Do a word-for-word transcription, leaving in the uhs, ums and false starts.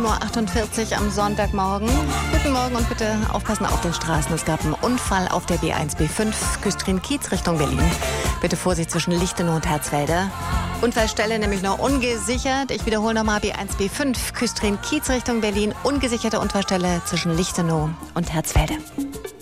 sieben Uhr achtundvierzig am Sonntagmorgen. Guten Morgen und bitte aufpassen auf den Straßen. Es gab einen Unfall auf der B eins B fünf, Küstrin-Kiez Richtung Berlin. Bitte Vorsicht zwischen Lichtenau und Herzwelde. Unfallstelle nämlich noch ungesichert. Ich wiederhole nochmal, B eins B fünf, Küstrin-Kiez Richtung Berlin. Ungesicherte Unfallstelle zwischen Lichtenau und Herzwelde.